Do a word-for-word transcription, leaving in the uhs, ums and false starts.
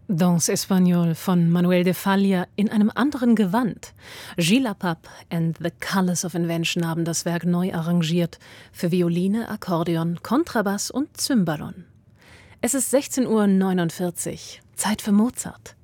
Danse Espagnole von Manuel de Falla in einem anderen Gewand. Gilles Lapap and the Colors of Invention haben das Werk neu arrangiert für Violine, Akkordeon, Kontrabass und Cymbalom. Es ist sechzehn Uhr neunundvierzig, Zeit für Mozart.